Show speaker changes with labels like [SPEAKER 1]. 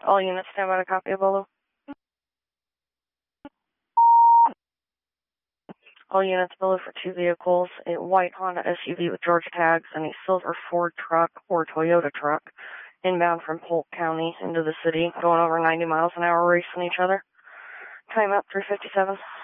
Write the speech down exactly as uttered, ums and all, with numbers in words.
[SPEAKER 1] All units stand by to copy, Bolo. All units Bolo for two vehicles, a white Honda S U V with Georgia tags and a silver Ford truck or Toyota truck inbound from Polk County into the city, going over ninety miles an hour, racing each other. Time up three fifty-seven.